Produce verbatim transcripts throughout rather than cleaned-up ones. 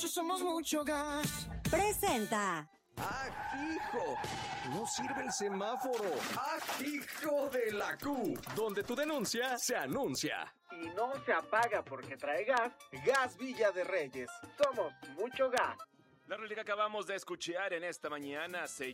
Somos mucho gas. Presenta. ¡Ah, hijo! No sirve el semáforo. ¡Ah, hijo de la Q! Donde tu denuncia se anuncia. Y no se apaga porque trae gas. Gas Villa de Reyes. Somos mucho gas. La rola que acabamos de escuchar en esta mañana se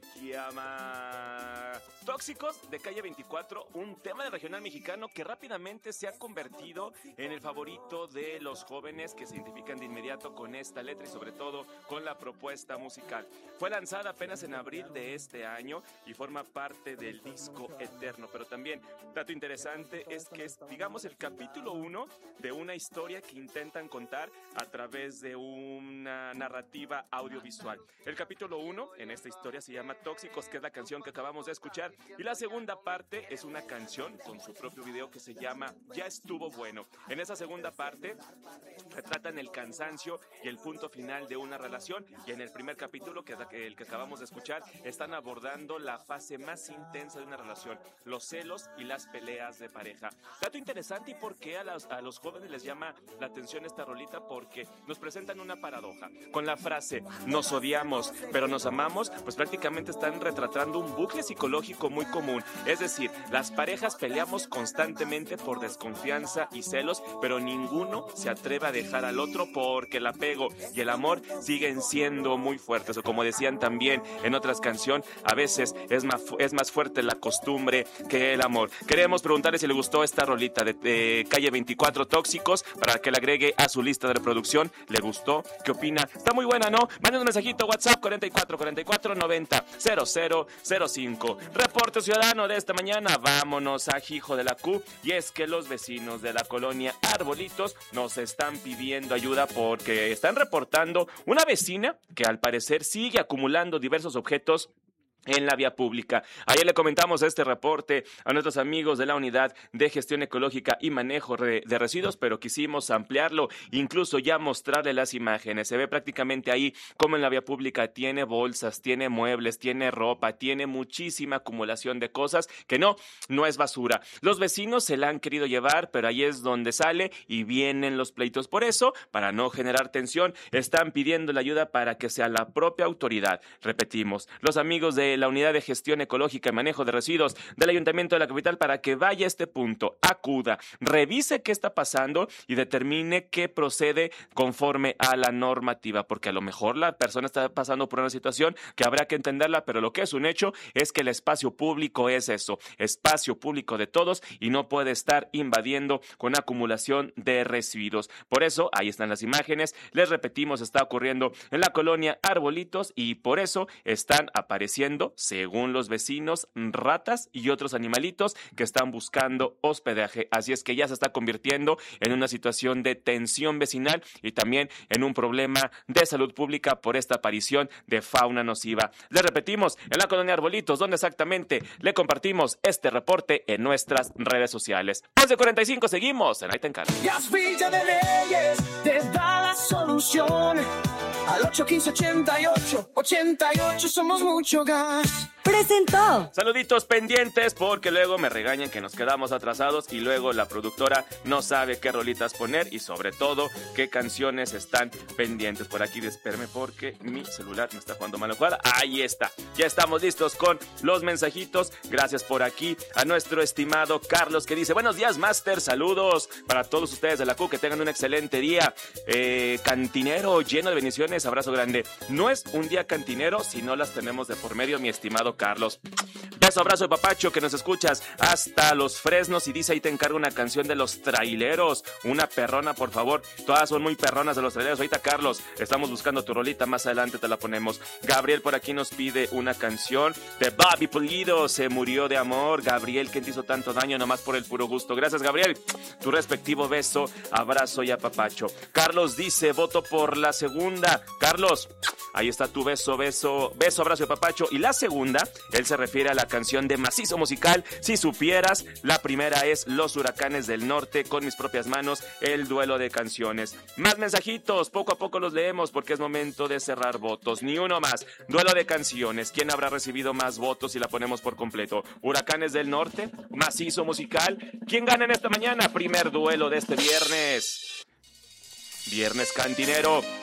llama Tóxicos de Calle veinticuatro, un tema del regional mexicano que rápidamente se ha convertido en el favorito de los jóvenes que se identifican de inmediato con esta letra y sobre todo con la propuesta musical. Fue lanzada apenas en abril de este año y forma parte del disco Eterno, pero también, dato interesante es que es, digamos, el capítulo uno de una historia que intentan contar a través de una narrativa audiovisual. audiovisual. El capítulo uno en esta historia se llama Tóxicos, que es la canción que acabamos de escuchar, y la segunda parte es una canción con su propio video que se llama Ya estuvo bueno. En esa segunda parte retratan el cansancio y el punto final de una relación, y en el primer capítulo, que es el que acabamos de escuchar, están abordando la fase más intensa de una relación, los celos y las peleas de pareja. Dato interesante, y por qué a, las, a los jóvenes les llama la atención esta rolita, porque nos presentan una paradoja con la frase nos odiamos, pero nos amamos, pues prácticamente están retratando un bucle psicológico muy común. Es decir, las parejas peleamos constantemente por desconfianza y celos, pero ninguno se atreve a dejar al otro porque el apego y el amor siguen siendo muy fuertes. O como decían también en otras canciones, a veces es más, es más fuerte la costumbre que el amor. Queremos preguntarle si le gustó esta rolita de, de Calle veinticuatro, Tóxicos, para que la agregue a su lista de reproducción. ¿Le gustó? ¿Qué opina? Está muy buena, ¿no? Manden un mensajito, WhatsApp cuarenta y cuatro cuarenta y cuatro noventa cero cero cero cinco. Reporte ciudadano de esta mañana, vámonos a Hijo de la Q, y es que los vecinos de la colonia Arbolitos nos están pidiendo ayuda porque están reportando una vecina que al parecer sigue acumulando diversos objetos en la vía pública. Ayer le comentamos este reporte a nuestros amigos de la Unidad de Gestión Ecológica y Manejo de Residuos, pero quisimos ampliarlo, incluso ya mostrarle las imágenes. Se ve prácticamente ahí como en la vía pública tiene bolsas, tiene muebles, tiene ropa, tiene muchísima acumulación de cosas que no, no es basura. Los vecinos se la han querido llevar, pero ahí es donde sale y vienen los pleitos. Por eso, para no generar tensión, están pidiendo la ayuda para que sea la propia autoridad. Repetimos, los amigos de la Unidad de Gestión Ecológica y Manejo de Residuos del Ayuntamiento de la Capital, para que vaya a este punto, acuda, revise qué está pasando y determine qué procede conforme a la normativa, porque a lo mejor la persona está pasando por una situación que habrá que entenderla, pero lo que es un hecho es que el espacio público es eso, espacio público de todos, y no puede estar invadiendo con acumulación de residuos. Por eso, ahí están las imágenes, les repetimos, está ocurriendo en la colonia Arbolitos, y por eso están apareciendo, según los vecinos, ratas y otros animalitos que están buscando hospedaje. Así es que ya se está convirtiendo en una situación de tensión vecinal y también en un problema de salud pública por esta aparición de fauna nociva. Les repetimos, en la colonia Arbolitos, donde exactamente le compartimos este reporte en nuestras redes sociales. once cuarenta y cinco, seguimos en Ahí te encargo. Gas Villa de Reyes te da la solución. Al ocho uno cinco ochenta y ocho ochenta y ocho somos mucho gas. Presentó. Saluditos pendientes porque luego me regañan que nos quedamos atrasados y luego la productora no sabe qué rolitas poner y sobre todo qué canciones están pendientes. Por aquí, espérame porque mi celular me está jugando mala jugada. Ahí está. Ya estamos listos con los mensajitos. Gracias por aquí a nuestro estimado Carlos, que dice: buenos días, Master. Saludos para todos ustedes de la Q. Que tengan un excelente día. Eh, cantinero lleno de bendiciones. Abrazo grande. No es un día cantinero si no las tenemos de por medio, mi estimado Carlos. Beso, abrazo de papacho, que nos escuchas hasta Los Fresnos, y dice: ahí te encargo una canción de Los Traileros, una perrona, por favor. Todas son muy perronas de Los Traileros. Ahorita, Carlos, estamos buscando tu rolita, más adelante te la ponemos. Gabriel por aquí nos pide una canción de Bobby Pulido, Se murió de amor. Gabriel, ¿quién te hizo tanto daño nomás por el puro gusto? Gracias, Gabriel. Tu respectivo beso, abrazo y apapacho. Carlos dice: voto por la segunda. Carlos, ahí está tu beso, beso, beso, abrazo y apapacho. Y la segunda, él se refiere a la canción de Macizo Musical, Si Supieras. La primera es Los Huracanes del Norte, Con Mis Propias Manos, el duelo de canciones. Más mensajitos, poco a poco los leemos porque es momento de cerrar votos. Ni uno más. Duelo de canciones. ¿Quién habrá recibido más votos si la ponemos por completo? Huracanes del Norte, Macizo Musical. ¿Quién gana en esta mañana? Primer duelo de este viernes. Viernes cantinero.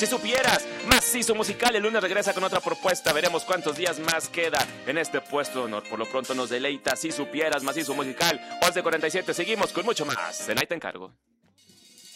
Si supieras, Macizo Musical el lunes regresa con otra propuesta. Veremos cuántos días más queda en este puesto de honor. Por lo pronto nos deleita Si supieras, Macizo Musical. once cuarenta y siete, seguimos con mucho más. En Ahí Te Encargo.